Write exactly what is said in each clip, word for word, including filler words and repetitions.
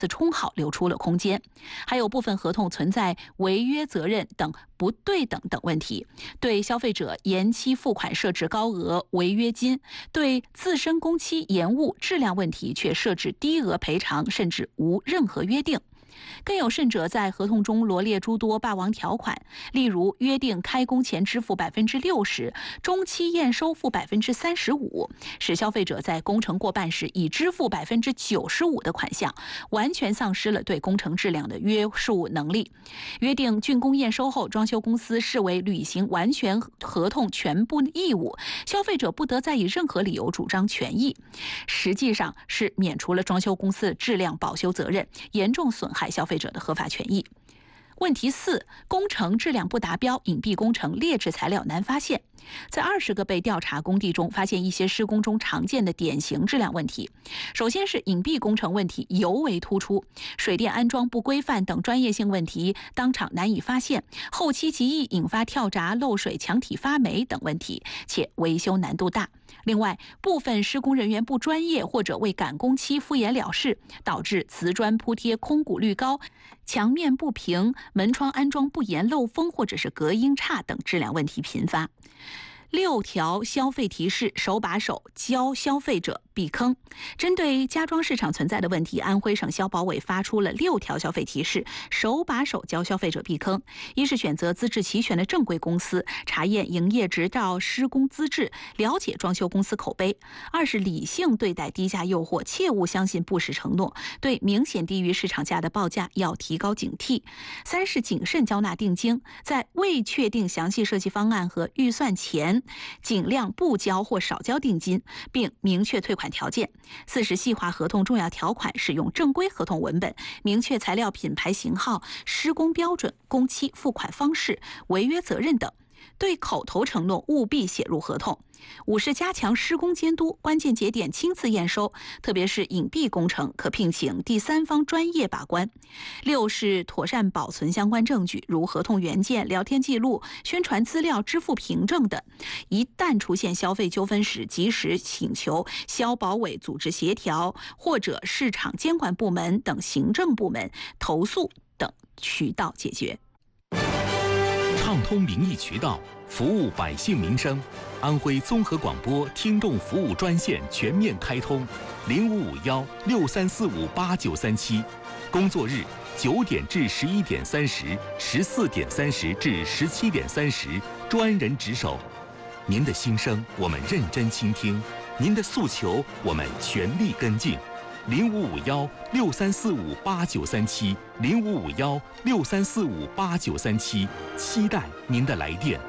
充好留出了空间，还有部分合同存在违约责任等不对等等问题，对消费者延期付款设置高额违约金，对自身工期延误、质量问题却设置低额赔偿，甚至无任何约定。更有甚者，在合同中罗列诸多霸王条款，例如约定开工前支付百分之六十，中期验收付百分之三十五，使消费者在工程过半时已支付百分之九十五的款项，完全丧失了对工程质量的约束能力。约定竣工验收后，装修公司视为履行完全合同全部义务，消费者不得再以任何理由主张权益，实际上是免除了装修公司的质量保修责任，严重损害消费者的合法权益。问题四，工程质量不达标，隐蔽工程，劣质材料难发现。在二十个被调查工地中，发现一些施工中常见的典型质量问题。首先是隐蔽工程问题尤为突出，水电安装不规范等专业性问题当场难以发现，后期极易引发跳闸、漏水、墙体发霉等问题，且维修难度大。另外，部分施工人员不专业或者为赶工期敷衍了事，导致瓷砖铺贴空鼓率高、墙面不平、门窗安装不严、漏风或者是隔音差等质量问题频发。六条消费提示手把手教消费者避坑。针对家装市场存在的问题，安徽省消保委发出了六条消费提示，手把手教消费者避坑。一是选择资质齐全的正规公司，查验营业执照、施工资质，了解装修公司口碑；二是理性对待低价诱惑，切勿相信不实承诺，对明显低于市场价的报价要提高警惕；三是谨慎交纳定金，在未确定详细设计方案和预算前，尽量不交或少交定金，并明确退款条件；四是细化合同重要条款，使用正规合同文本，明确材料、品牌、型号、施工标准、工期、付款方式、违约责任等。对口头承诺务必写入合同。五是加强施工监督，关键节点亲自验收，特别是隐蔽工程可聘请第三方专业把关。六是妥善保存相关证据，如合同原件、聊天记录、宣传资料、支付凭证等。一旦出现消费纠纷时，及时请求消保委组织协调或者市场监管部门等行政部门投诉等渠道解决。 畅通民意渠道，服务百姓民生。安徽综合广播听众服务专线全面开通，零五五幺六三四五八九三七，工作日九点至十一点三十，十四点三十至十七点三十，专人值守。您的心声我们认真倾听，您的诉求我们全力跟进。零五五幺六三四五八九三七，零五五幺六三四五八九三七，期待您的来电。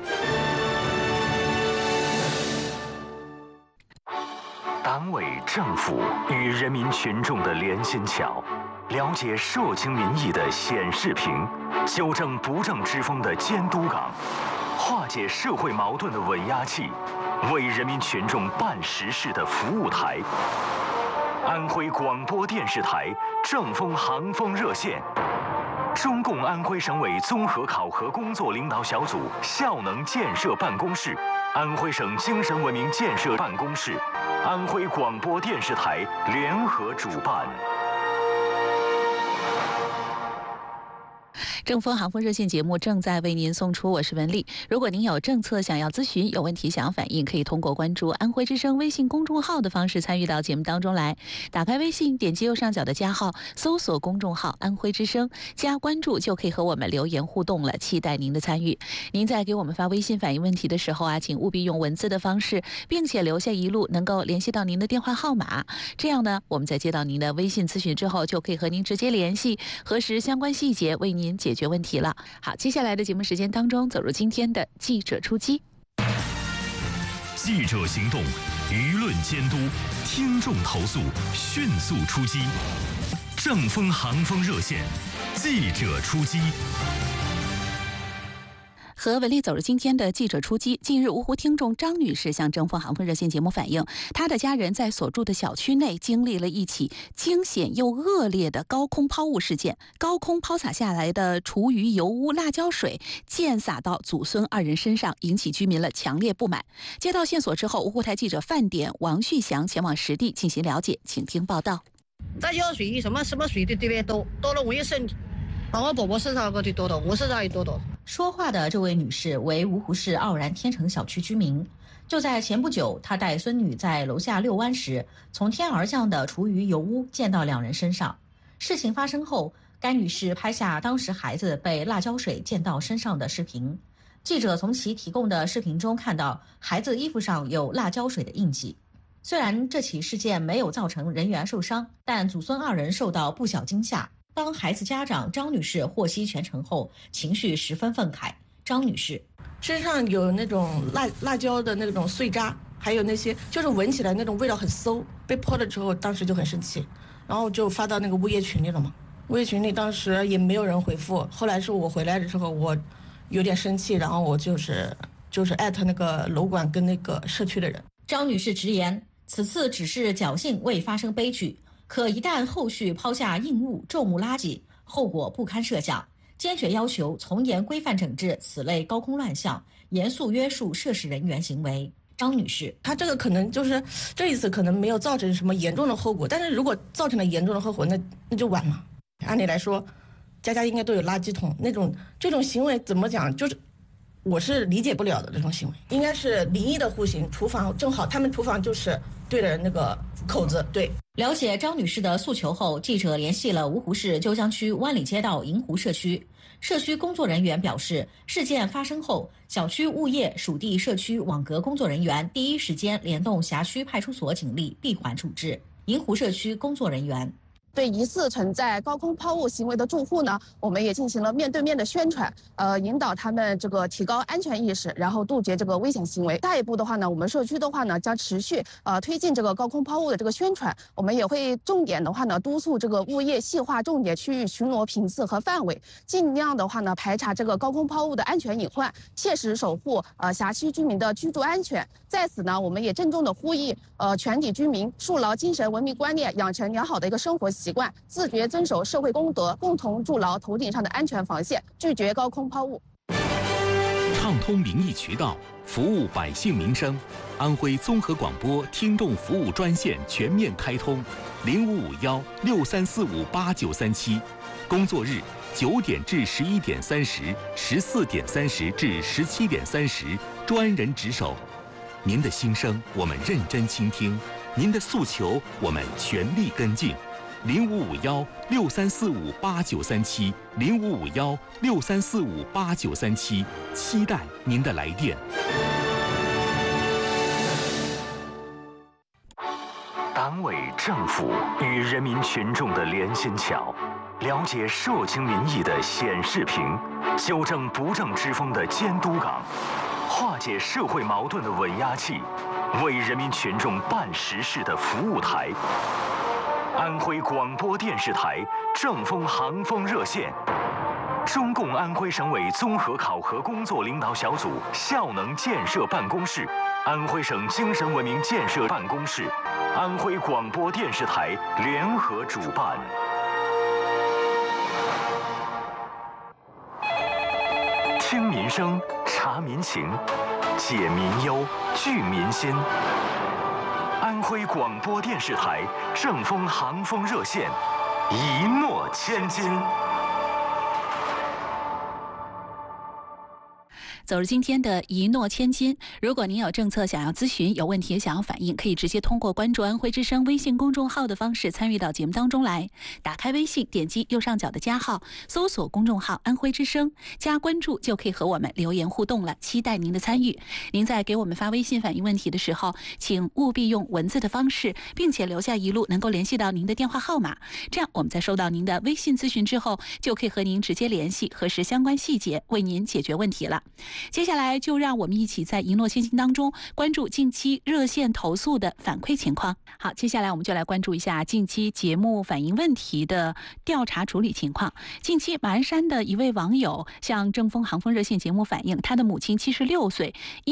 党委政府与人民群众的连心桥，了解社情民意的显示屏，纠正不正之风的监督岗，化解社会矛盾的稳压器，为人民群众办实事的服务台。安徽广播电视台正风航风热线，中共安徽省委综合考核工作领导小组效能建设办公室，安徽省精神文明建设办公室，安徽广播电视台联合主办。 正风航风热线节目正在为您送出，我是文丽。如果您有政策想要咨询，有问题想要反映，可以通过关注安徽之声微信公众号的方式参与到节目当中来。打开微信，点击右上角的加号，搜索公众号安徽之声，加关注就可以和我们留言互动了，期待您的参与。您在给我们发微信反映问题的时候啊，请务必用文字的方式，并且留下一路能够联系到您的电话号码，这样呢，我们在接到您的微信咨询之后，就可以和您直接联系，核实相关细节，为您解决问题了。好，接下来的节目时间当中，走入今天的记者出击。 记者行动，舆论监督，听众投诉，迅速出击。正风航风热线，记者出击。 和文丽走入今天的记者出击。近日，芜湖听众张女士向正风航风热线节目反映，她的家人在所住的小区内经历了一起惊险又恶劣的高空抛物事件。高空抛洒下来的厨余、油污、辣椒水溅洒到祖孙二人身上，引起居民了强烈不满。接到线索之后，芜湖台记者范点、王旭祥前往实地进行了解，请听报道。 辣椒水什么什么水的特别多，多了危身体。把我宝宝身上个的多多，我身上也多多。 说话的这位女士为芜湖市傲然天成小区居民。就在前不久，她带孙女在楼下遛弯时，从天而降的厨余油污溅到两人身上。事情发生后，该女士拍下当时孩子被辣椒水溅到身上的视频。记者从其提供的视频中看到，孩子衣服上有辣椒水的印记。虽然这起事件没有造成人员受伤，但祖孙二人受到不小惊吓。当孩子家长张女士获悉全程后，情绪十分愤慨。张女士身上有那种辣辣椒的那种碎渣，还有那些就是闻起来那种味道很馊。被泼了之后，当时就很生气，然后就发到那个物业群里了嘛。物业群里当时也没有人回复。后来是我回来的时候，我有点生气，然后我就是就是艾特那个楼管跟那个社区的人。 张女士直言，此次只是侥幸未发生悲剧。可一旦后续抛下硬物、重物垃圾，后果不堪设想。坚决要求从严规范整治此类高空乱象，严肃约束涉事人员行为。张女士， 她这个可能就是这一次可能没有造成什么严重的后果，但是如果造成了严重的后果，那那就完了。按理来说，家家应该都有垃圾桶，那种这种行为怎么讲，就是我是理解不了的。这种行为应该是临沂的户型，厨房正好他们厨房就是对着那个口子。对。 了解张女士的诉求后，记者联系了芜湖市鸠江区湾里街道银湖社区。社区工作人员表示，事件发生后，小区物业、属地社区网格工作人员第一时间联动辖区派出所警力闭环处置。银湖社区工作人员。 对疑似存在高空抛物行为的住户呢，我们也进行了面对面的宣传，呃，引导他们这个提高安全意识，然后杜绝这个危险行为。下一步的话呢，我们社区的话呢，将持续呃推进这个高空抛物的这个宣传，我们也会重点的话呢，督促这个物业细化重点区域巡逻频次和范围，尽量的话呢，排查这个高空抛物的安全隐患，切实守护呃辖区居民的居住安全。在此呢，我们也郑重的呼吁呃全体居民树牢精神文明观念，养成良好的一个生活习惯，自觉遵守社会公德，共同筑牢头顶上的安全防线，拒绝高空抛物。 畅通民意渠道，服务百姓民生。安徽综合广播听众服务专线全面开通，零五五幺六三四五八九三七，工作日九点至十一点三十，十四点三十至十七点三十，专人值守。您的心声我们认真倾听，您的诉求我们全力跟进。零五五幺六三四五八九三七，零五五幺六三四五八九三七，期待您的来电。 党委政府与人民群众的连心桥，了解社情民意的显示屏，纠正不正之风的监督岗，化解社会矛盾的稳压器，为人民群众办实事的服务台。安徽广播电视台正风航风热线，中共安徽省委综合考核工作领导小组效能建设办公室，安徽省精神文明建设办公室，安徽广播电视台联合主办。听民生，察民情，解民忧，聚民心。安徽广播电视台正风航风热线，一诺千金。 走入今天的一诺千金，如果您有政策想要咨询，有问题想要反映，可以直接通过关注安徽之声微信公众号的方式参与到节目当中来。打开微信，点击右上角的加号，搜索公众号安徽之声，加关注就可以和我们留言互动了，期待您的参与。您在给我们发微信反映问题的时候，请务必用文字的方式，并且留下一路能够联系到您的电话号码，这样我们在收到您的微信咨询之后，就可以和您直接联系，核实相关细节，为您解决问题了。接下来就让我们一起在一诺千金当中关注近期热线投诉的反馈情况。好，接下来我们就来关注一下近期节目反映问题的调查处理情况。近期马鞍山的一位网友向正风航风热线节目反映，他的母亲七十六岁，因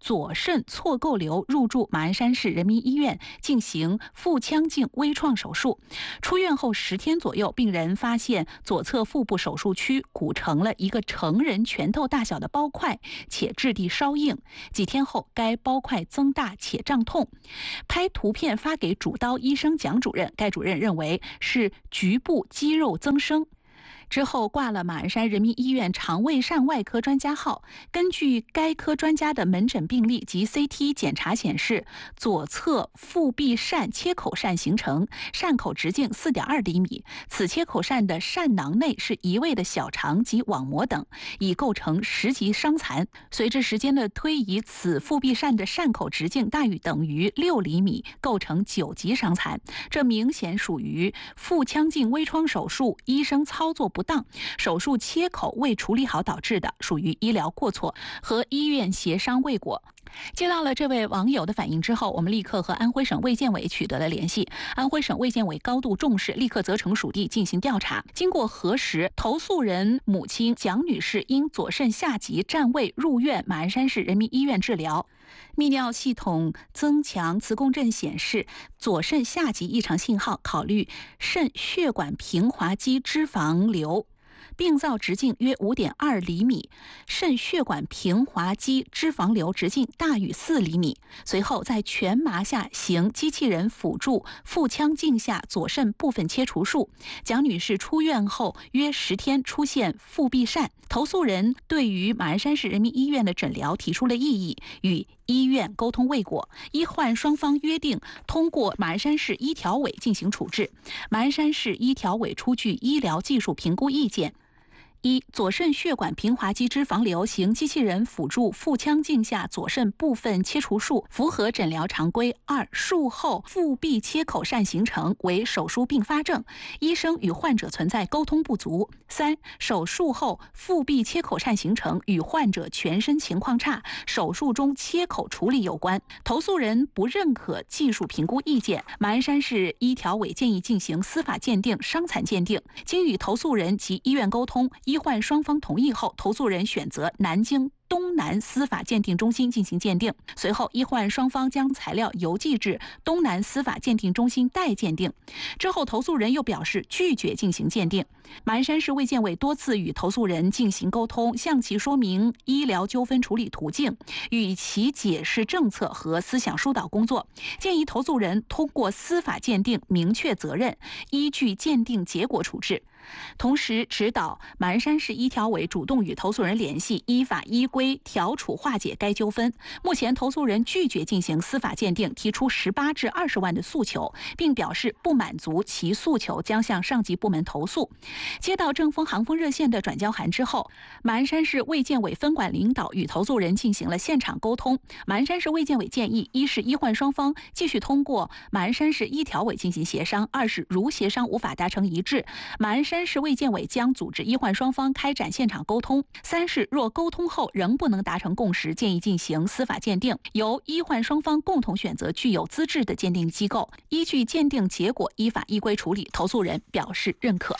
左肾错构瘤入住马鞍山市人民医院进行腹腔镜微创手术。出院后十天左右，病人发现左侧腹部手术区鼓成了一个成人拳头大小的包块，且质地稍硬。几天后，该包块增大且胀痛。拍图片发给主刀医生蒋主任，该主任认为是局部肌肉增生。之后挂了马鞍山人民医院肠胃疝外科专家号。根据该科专家的门诊病历及 C T 检查显示，左侧腹壁疝切口疝形成，疝口直径 四点二厘米。此切口疝的疝囊内是移位的小肠及网膜等，已构成十级伤残。随着时间的推移，此腹壁疝的疝口直径大于等于六厘米，构成九级伤残。这明显属于腹腔镜微创手术医生操作不当，手术切口未处理好导致的，属于医疗过错，和医院协商未果。接到了这位网友的反映之后，我们立刻和安徽省卫健委取得了联系。安徽省卫健委高度重视，立刻责成属地进行调查。经过核实，投诉人母亲蒋女士因左肾下疾占位入院马鞍山市人民医院治疗。泌尿系统增强磁共振显示左肾下疾异常信号，考虑肾血管平滑肌脂肪瘤。病灶直径约 五点二厘米，肾血管平滑肌脂肪瘤直径大于四厘米。随后在全麻下行机器人辅助腹腔镜下左肾部分切除术。蒋女士出院后约十天出现腹壁疝，投诉人对于马鞍山市人民医院的诊疗提出了异议，与医院沟通未果，医患双方约定通过马鞍山市医调委进行处置。马鞍山市医调委出具医疗技术评估意见。一、左肾血管平滑肌脂肪瘤行机器人辅助腹腔镜下左肾部分切除术，符合诊疗常规。二、术后腹壁切口疝形成为手术并发症，医生与患者存在沟通不足。三、手术后腹壁切口疝形成与患者全身情况差，手术中切口处理有关。投诉人不认可技术评估意见，马鞍山市医调委建议进行司法鉴定、伤残鉴定。经与投诉人及医院沟通，医患双方同意后，投诉人选择南京东南司法鉴定中心进行鉴定。随后，医患双方将材料邮寄至东南司法鉴定中心待鉴定。之后，投诉人又表示拒绝进行鉴定。马鞍山市卫健委多次与投诉人进行沟通，向其说明医疗纠纷处理途径，与其解释政策和思想疏导工作，建议投诉人通过司法鉴定明确责任，依据鉴定结果处置。同时指导马鞍山市医调委主动与投诉人联系，依法依规调处化解该纠纷。目前投诉人拒绝进行司法鉴定，提出十八至二十万的诉求，并表示不满足其诉求将向上级部门投诉。接到正风航风热线的转交函之后，马鞍山市卫健委分管领导与投诉人进行了现场沟通。马鞍山市卫健委建议，一是医患双方继续通过马鞍山市医调委进行协商；二是如协商无法达成一致，马鞍山市卫健委将组织医患双方开展现场沟通；三是若沟通后仍不能达成共识，建议进行司法鉴定，由医患双方共同选择具有资质的鉴定机构，依据鉴定结果依法依规处理。投诉人表示认可。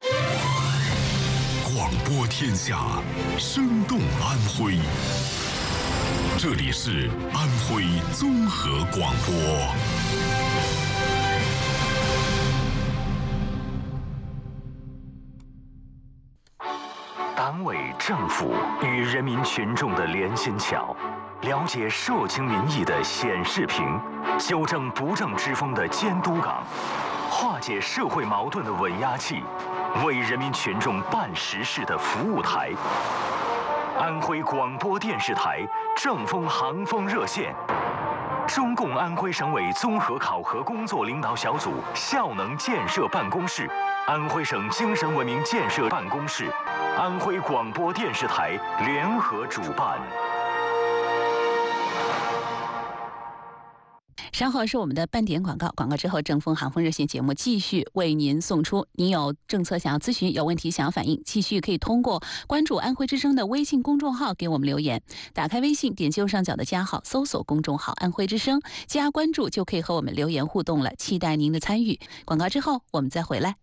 广播天下，生动安徽。这里是安徽综合广播。 党委政府与人民群众的连心桥，了解社情民意的显示屏，纠正不正之风的监督岗，化解社会矛盾的稳压器，为人民群众办实事的服务台。安徽广播电视台正风航风热线，中共安徽省委综合考核工作领导小组效能建设办公室，安徽省精神文明建设办公室，安徽广播电视台联合主办。 稍后是我们的半点广告，广告之后正风航风热线节目继续为您送出。您有政策想要咨询，有问题想要反映，继续可以通过关注安徽之声的微信公众号给我们留言。打开微信，点击右上角的加号，搜索公众号安徽之声，加关注就可以和我们留言互动了，期待您的参与。广告之后我们再回来。